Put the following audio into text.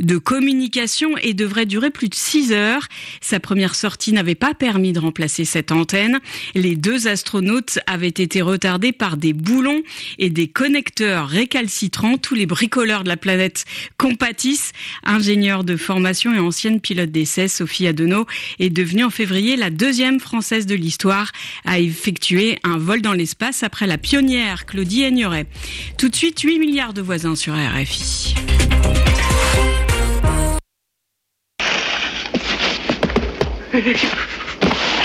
de communication et devrait durer plus de 6 heures. Sa première sortie n'avait pas permis de remplacer cette antenne. Les 2 astronautes avaient été retardés par des boulons et des connecteurs récalcitrants. Tous les bricoleurs de la planète compatissent. Ingénieure de formation et ancienne pilote d'essai, Sophie Adenau est devenue en février la 2e Française de l'histoire à effectuer un vol dans l'espace après la pionnière Claudie Aigneret. Tout de suite, 8 milliards de voisins sur RFI.